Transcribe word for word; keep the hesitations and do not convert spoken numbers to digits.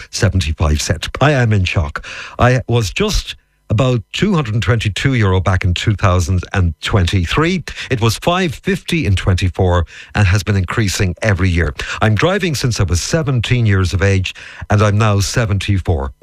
seventy-five cents. I am in shock. I was just about two hundred twenty-two euro back in two thousand twenty-three. It was five fifty in twenty-four and has been increasing every year. I'm driving since I was seventeen years of age and I'm now seventy-four.